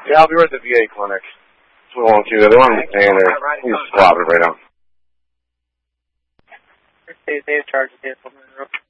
Yeah, I'll be right at the VA clinic. So won't you? They want me to stay in there. You just swap it right now. They have charge of vehicle.